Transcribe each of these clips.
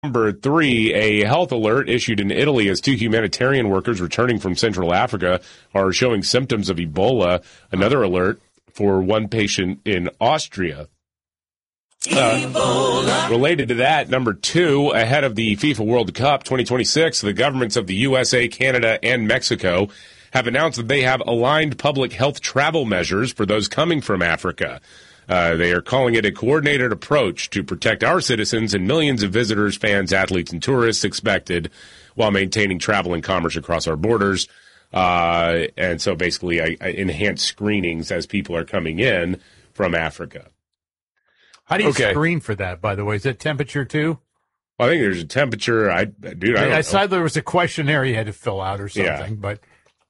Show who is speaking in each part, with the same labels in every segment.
Speaker 1: Number 3, a health alert issued in Italy as 2 humanitarian workers returning from Central Africa are showing symptoms of Ebola. Another alert for 1 patient in Austria. Related to that, number 2, ahead of the FIFA World Cup 2026, the governments of the USA, Canada, and Mexico have announced that they have aligned public health travel measures for those coming from Africa. They are calling it a coordinated approach to protect our citizens and millions of visitors, fans, athletes, and tourists expected while maintaining travel and commerce across our borders. And so basically enhanced screenings as people are coming in from Africa.
Speaker 2: How do you screen for that, by the way? Is it temperature, too?
Speaker 1: Well, I think there's a temperature. I don't know.
Speaker 2: I saw there was a questionnaire you had to fill out or something, but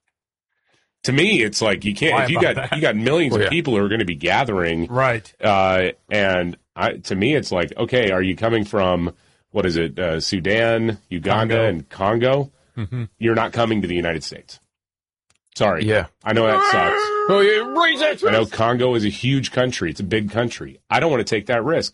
Speaker 1: to me, it's like you can't. If you got millions of people who are going to be gathering,
Speaker 2: right?
Speaker 1: And to me, it's like, okay, are you coming from what is it? Sudan, Uganda, and Congo?
Speaker 2: Mm-hmm.
Speaker 1: You're not coming to the United States. Sorry.
Speaker 3: Yeah,
Speaker 1: I know that sucks.
Speaker 3: Oh,
Speaker 1: I know Congo is a huge country. It's a big country. I don't want to take that risk.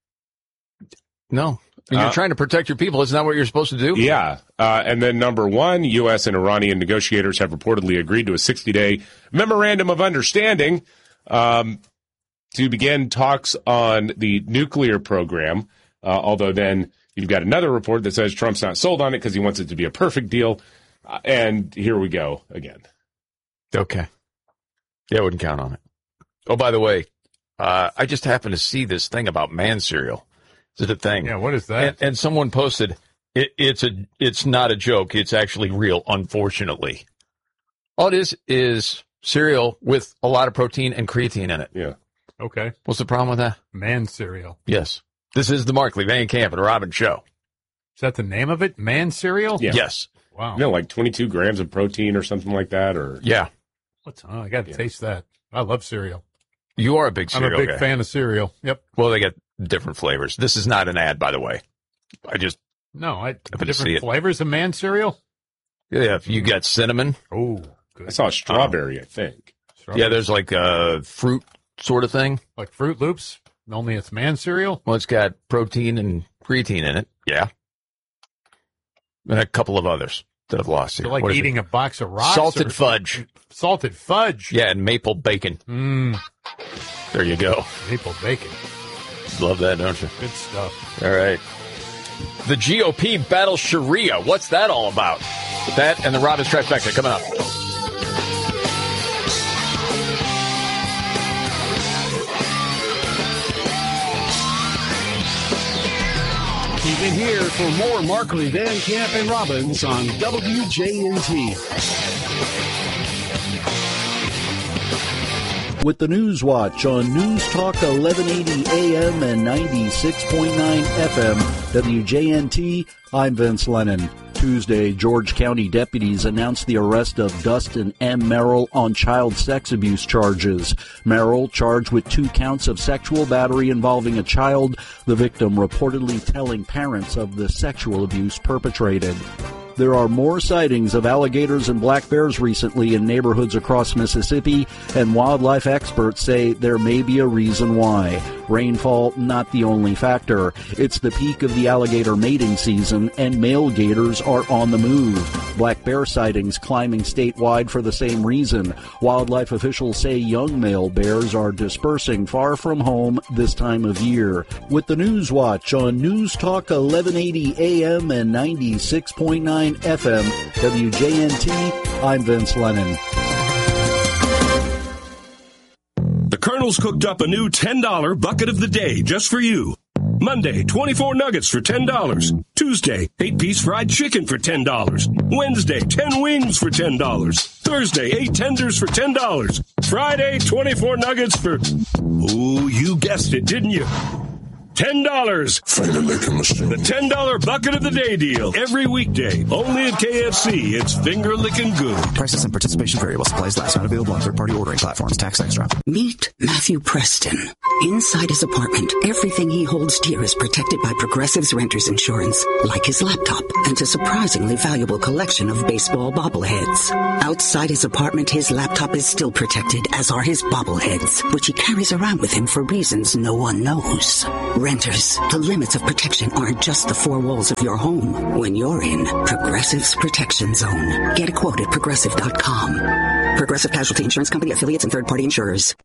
Speaker 3: No. You're trying to protect your people. Isn't that what you're supposed to do?
Speaker 1: Yeah. And then number 1, U.S. and Iranian negotiators have reportedly agreed to a 60-day memorandum of understanding to begin talks on the nuclear program, although then you've got another report that says Trump's not sold on it because he wants it to be a perfect deal. And here we go again.
Speaker 3: Okay. Yeah, I wouldn't count on it. Oh, by the way, I just happened to see this thing about man cereal. Is it a thing?
Speaker 2: Yeah, what is that?
Speaker 3: And someone posted, it's not a joke. It's actually real, unfortunately. All it is cereal with a lot of protein and creatine in it.
Speaker 1: Yeah.
Speaker 2: Okay.
Speaker 3: What's the problem with that?
Speaker 2: Man cereal.
Speaker 3: Yes. This is the Markley, Van Camp, and Robin Show.
Speaker 2: Is that the name of it? Man cereal?
Speaker 1: Yeah.
Speaker 3: Yes.
Speaker 2: Wow.
Speaker 1: You know, like 22 grams of protein or something like that? Or
Speaker 3: yeah.
Speaker 2: I got to taste that. I love cereal.
Speaker 3: You are a big cereal guy.
Speaker 2: I'm a big fan of cereal. Yep.
Speaker 3: Well, they get different flavors. This is not an ad, by the way.
Speaker 2: Different flavors of man cereal?
Speaker 3: Yeah, you got cinnamon.
Speaker 2: Oh, good.
Speaker 1: I saw strawberry, I think.
Speaker 2: Strawberry.
Speaker 3: Yeah, there's like a fruit sort of thing.
Speaker 2: Like Fruit Loops, only it's man cereal?
Speaker 3: Well, it's got protein and creatine in it. Yeah. And a couple of others that I've lost here.
Speaker 2: So like eating a box of rocks?
Speaker 3: Salted fudge.
Speaker 2: Salted fudge?
Speaker 3: Yeah, and maple bacon. There you go.
Speaker 2: Maple bacon.
Speaker 3: Love that, don't you?
Speaker 2: Good stuff.
Speaker 3: All right. The GOP battles Sharia. What's that all about? That and the Robin's Trifecta coming up.
Speaker 4: Keep it here for more Markley, Van Camp, and Robbins on WJNT.
Speaker 5: With the News Watch on News Talk 1180 AM and 96.9 FM, WJNT, I'm Vince Lennon. Tuesday, George County deputies announced the arrest of Dustin M. Merrill on child sex abuse charges. Merrill charged with 2 counts of sexual battery involving a child, the victim reportedly telling parents of the sexual abuse perpetrated. There are more sightings of alligators and black bears recently in neighborhoods across Mississippi, and wildlife experts say there may be a reason why. Rainfall, not the only factor. It's the peak of the alligator mating season, and male gators are on the move. Black bear sightings climbing statewide for the same reason. Wildlife officials say young male bears are dispersing far from home this time of year. With the News Watch on News Talk 1180 AM and 96.9 FM, WJNT, I'm Vince Lennon.
Speaker 6: The Colonel's cooked up a new $10 bucket of the day just for you. Monday, 24 nuggets for $10. Tuesday, 8-piece fried chicken for $10. Wednesday, 10 wings for $10. Thursday, 8 tenders for $10. Friday, 24 nuggets for... Oh, you guessed it, didn't you? $10.
Speaker 7: Finger licking machine.
Speaker 6: The $10 bucket of the day deal. Every weekday. Only at KFC. It's finger licking good.
Speaker 8: Prices and participation variable. Supplies last. Not available on third-party ordering platforms. Tax extra.
Speaker 9: Meet Matthew Preston. Inside his apartment, everything he holds dear is protected by Progressive's Renters Insurance, like his laptop and a surprisingly valuable collection of baseball bobbleheads. Outside his apartment, his laptop is still protected, as are his bobbleheads, which he carries around with him for reasons no one knows. renters, the limits of protection aren't just the four walls of your home. When you're in Progressive's Protection Zone. Get a quote at Progressive.com. Progressive Casualty Insurance Company, affiliates, and third-party insurers.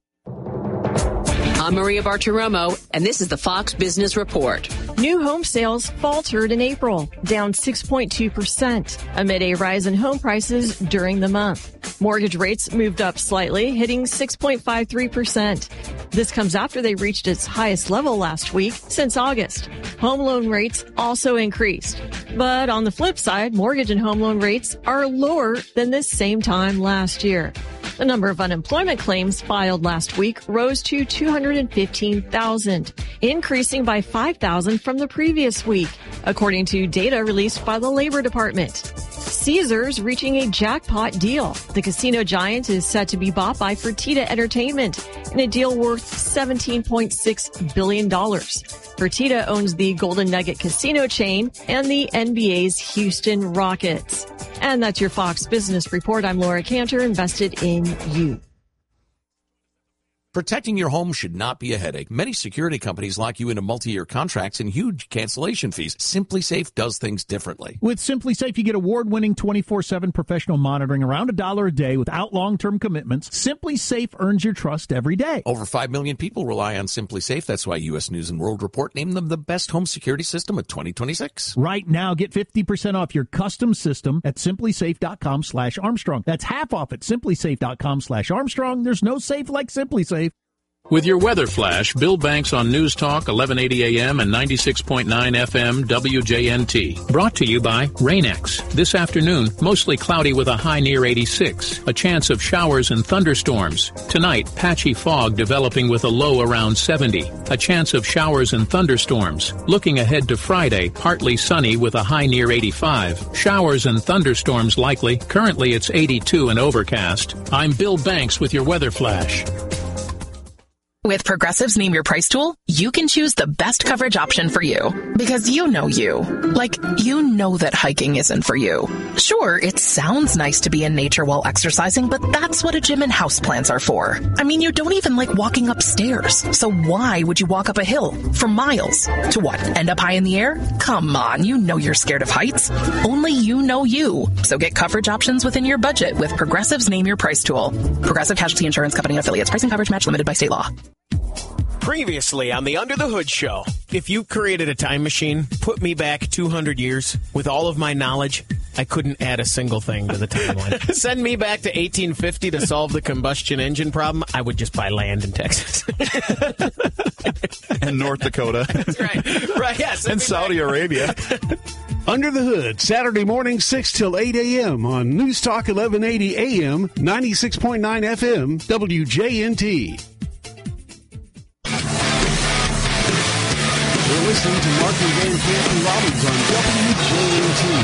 Speaker 7: I'm Maria Bartiromo, and this is the Fox Business Report.
Speaker 10: New home sales faltered in April, down 6.2%, amid a rise in home prices during the month. Mortgage rates moved up slightly, hitting 6.53%. This comes after they reached its highest level last week since August. Home loan rates also increased. But on the flip side, mortgage and home loan rates are lower than this same time last year. The number of unemployment claims filed last week rose to 215,000, increasing by 5,000 from the previous week, according to data released by the Labor Department. Caesars reaching a jackpot deal. The casino giant is set to be bought by Fertitta Entertainment in a deal worth $17.6 billion. Fertitta owns the Golden Nugget Casino chain and the NBA's Houston Rockets. And that's your Fox Business Report. I'm Laura Cantor, invested in you.
Speaker 11: Protecting your home should not be a headache. Many security companies lock you into multi-year contracts and huge cancellation fees. SimpliSafe does things differently.
Speaker 12: With SimpliSafe, you get award-winning 24/7 professional monitoring around $1 a day without long-term commitments. SimpliSafe earns your trust every day.
Speaker 11: Over 5 million people rely on SimpliSafe. That's why U.S. News & World Report named them the best home security system of 2026.
Speaker 12: Right now, get 50% off your custom system at SimpliSafe.com/Armstrong. That's half off at SimpliSafe.com/Armstrong. There's no safe like SimpliSafe.
Speaker 13: With your weather flash, Bill Banks on News Talk 1180 AM and 96.9 FM WJNT. Brought to you by Rain-X. This afternoon, mostly cloudy with a high near 86. A chance of showers and thunderstorms. Tonight, patchy fog developing with a low around 70. A chance of showers and thunderstorms. Looking ahead to Friday, partly sunny with a high near 85. Showers and thunderstorms likely. Currently, it's 82 and overcast. I'm Bill Banks with your weather flash.
Speaker 14: With Progressive's Name Your Price tool, you can choose the best coverage option for you. Because you know you. Like, you know that hiking isn't for you. Sure, it sounds nice to be in nature while exercising, but that's what a gym and houseplants are for. I mean, you don't even like walking upstairs. So why would you walk up a hill for miles? To what, end up high in the air? Come on, you know you're scared of heights. Only you know you. So get coverage options within your budget with Progressive's Name Your Price tool. Progressive Casualty Insurance Company and affiliates. Pricing coverage match limited by state law.
Speaker 15: Previously on the Under the Hood show, if you created a time machine, put me back 200 years, with all of my knowledge, I couldn't add a single thing to the timeline. Send me back to 1850 to solve the combustion engine problem, I would just buy land in Texas.
Speaker 16: And North Dakota.
Speaker 15: That's right. Right, yes.
Speaker 16: And Saudi Arabia.
Speaker 4: Under the Hood, Saturday morning, 6 till 8 a.m. on News Talk 1180 AM, 96.9 FM, WJNT. You're listening to Markley, Van Camp, and Robbins on WJNT.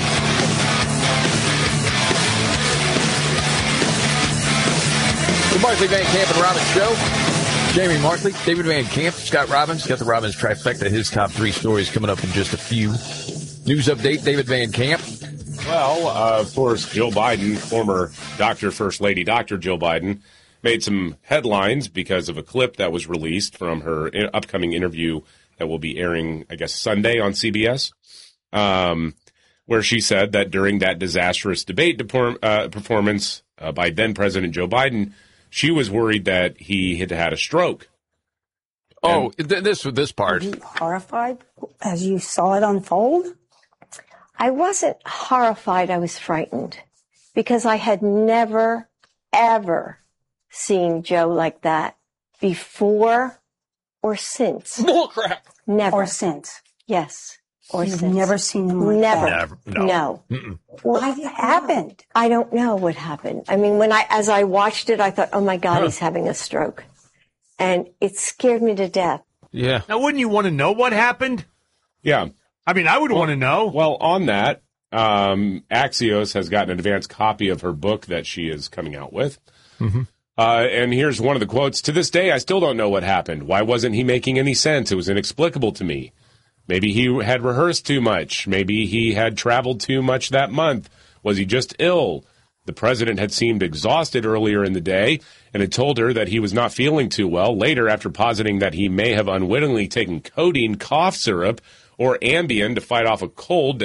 Speaker 3: The Markley, Van Camp, and Robbins Show. Jamie Markley, David Van Camp, Scott Robbins. Got the Robbins trifecta. His top three stories coming up in just a few. News update, David Van Camp.
Speaker 1: Well, of course, Jill Biden, former First Lady Dr. Jill Biden, made some headlines because of a clip that was released from her upcoming interview that will be airing, I guess, Sunday on CBS, where she said that during that disastrous debate performance by then-President Joe Biden, she was worried that he had had a stroke.
Speaker 3: Oh, this part.
Speaker 17: Were you horrified as you saw it unfold? I wasn't horrified. I was frightened because I had never, ever seen Joe like that before or since.
Speaker 3: Bull crap.
Speaker 17: Never.
Speaker 18: Or since.
Speaker 17: Yes. Or
Speaker 18: You've
Speaker 17: since.
Speaker 18: Never seen him like
Speaker 17: never.
Speaker 18: that.
Speaker 17: No.
Speaker 18: What happened?
Speaker 17: I don't know what happened. I mean, as I watched it, I thought, oh my God, he's having a stroke. And it scared me to death.
Speaker 3: Yeah.
Speaker 2: Now, wouldn't you want to know what happened?
Speaker 1: Yeah.
Speaker 2: I mean, I would want to know.
Speaker 1: Well, on that, Axios has gotten an advanced copy of her book that she is coming out with.
Speaker 3: Mm-hmm.
Speaker 1: And here's one of the quotes. To this day, I still don't know what happened. Why wasn't he making any sense? It was inexplicable to me. Maybe he had rehearsed too much. Maybe he had traveled too much that month. Was he just ill? The president had seemed exhausted earlier in the day and had told her that he was not feeling too well. Later, after positing that he may have unwittingly taken codeine, cough syrup, or Ambien to fight off a cold,